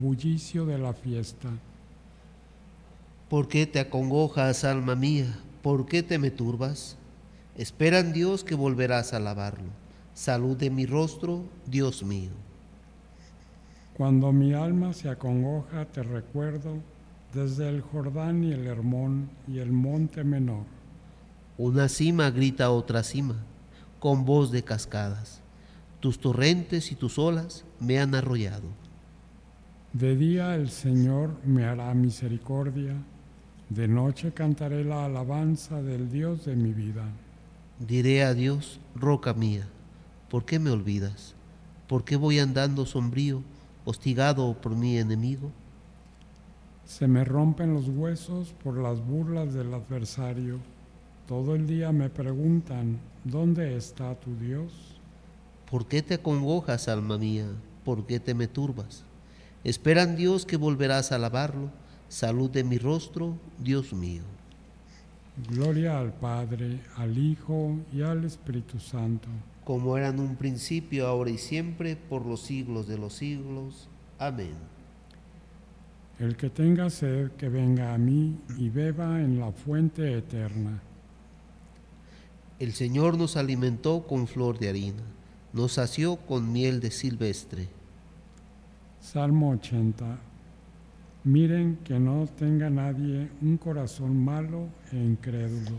bullicio de la fiesta. ¿Por qué te acongojas, alma mía? ¿Por qué te me turbas? Espera en Dios que volverás a alabarlo. Salud de mi rostro, Dios mío. Cuando mi alma se acongoja, te recuerdo desde el Jordán y el Hermón y el monte menor. Una cima grita a otra cima, con voz de cascadas. Tus torrentes y tus olas me han arrollado. De día el Señor me hará misericordia, de noche cantaré la alabanza del Dios de mi vida. Diré a Dios, roca mía, ¿por qué me olvidas? ¿Por qué voy andando sombrío, hostigado por mi enemigo? Se me rompen los huesos por las burlas del adversario. Todo el día me preguntan, ¿dónde está tu Dios? ¿Por qué te acongojas, alma mía? ¿Por qué te me turbas? Espera en Dios que volverás a alabarlo. Salud de mi rostro, Dios mío. Gloria al Padre, al Hijo y al Espíritu Santo. Como era en un principio, ahora y siempre, por los siglos de los siglos. Amén. El que tenga sed, que venga a mí y beba en la fuente eterna. El Señor nos alimentó con flor de harina, nos sació con miel de silvestre. Salmo 80. Miren que no tenga nadie un corazón malo e incrédulo.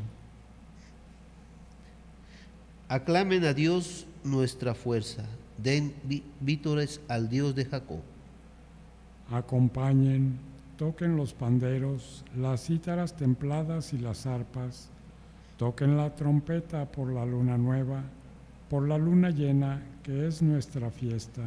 Aclamen a Dios nuestra fuerza, den vítores al Dios de Jacob. Acompañen, toquen los panderos, las cítaras templadas y las arpas, toquen la trompeta por la luna nueva, por la luna llena, que es nuestra fiesta.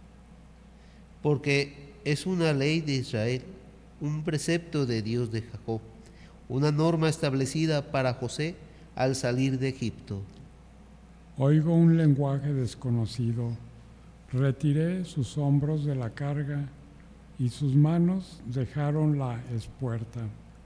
Porque es una ley de Israel, un precepto de Dios de Jacob, una norma establecida para José al salir de Egipto. Oigo un lenguaje desconocido, retiré sus hombros de la carga y sus manos dejaron la espuerta.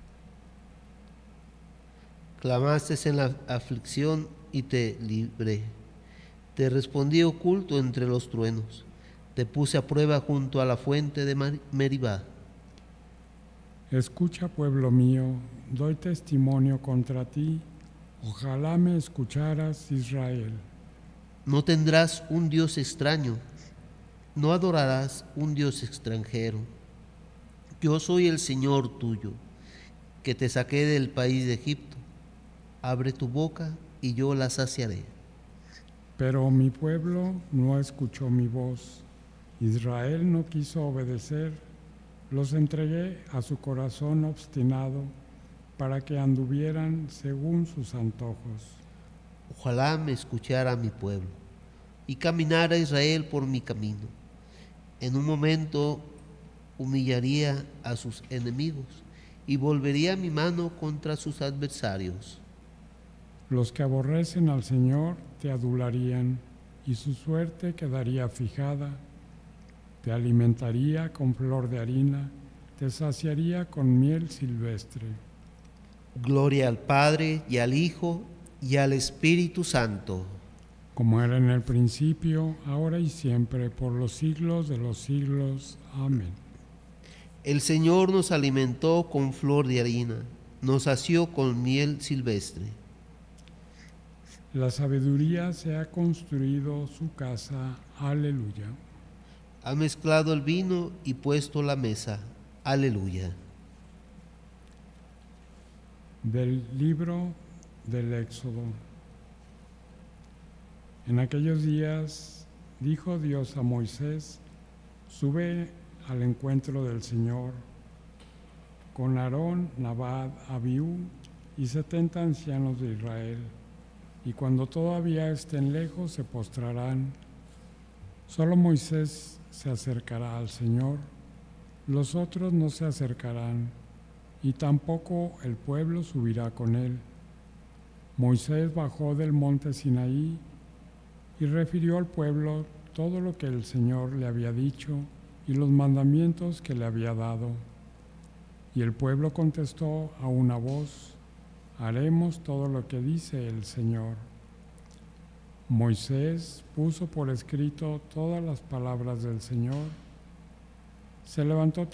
Clamaste en la aflicción y te libré. Te respondí oculto entre los truenos. Te puse a prueba junto a la fuente de Meribá. Escucha, pueblo mío, doy testimonio contra ti, ojalá me escucharas, Israel. No tendrás un Dios extraño, no adorarás un Dios extranjero. Yo soy el Señor tuyo, que te saqué del país de Egipto. Abre tu boca y yo la saciaré. Pero mi pueblo no escuchó mi voz, Israel no quiso obedecer, los entregué a su corazón obstinado para que anduvieran según sus antojos. Ojalá me escuchara mi pueblo y caminara Israel por mi camino. En un momento humillaría a sus enemigos y volvería mi mano contra sus adversarios. Los que aborrecen al Señor te adularían y su suerte quedaría fijada. Te alimentaría con flor de harina, te saciaría con miel silvestre. Gloria al Padre y al Hijo y al Espíritu Santo. Como era en el principio, ahora y siempre, por los siglos de los siglos. Amén. El Señor nos alimentó con flor de harina, nos sació con miel silvestre. La sabiduría se ha construido su casa. Aleluya. Ha mezclado el vino y puesto la mesa. Aleluya. Del libro del Éxodo. En aquellos días dijo Dios a Moisés: sube al encuentro del Señor con Aarón, Nadab, Abiú y 70 ancianos de Israel, y cuando todavía estén lejos se postrarán. Solo Moisés se acercará al Señor, los otros no se acercarán, y tampoco el pueblo subirá con él. Moisés bajó del monte Sinaí y refirió al pueblo todo lo que el Señor le había dicho y los mandamientos que le había dado. Y el pueblo contestó a una voz: haremos todo lo que dice el Señor. Moisés puso por escrito todas las palabras del Señor Se levantó